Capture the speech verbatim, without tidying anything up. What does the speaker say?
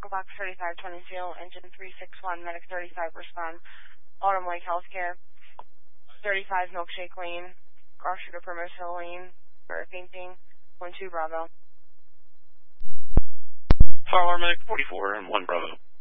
Echo Box thirty-five twenty-two, Engine three six one, Medic thirty-five, respond. Autumn Lake Healthcare, thirty-five Milkshake Lane, Grocery to Primrose Hill Lane, for fainting, one two Bravo. Fire Alarm Medic forty-four and one Bravo.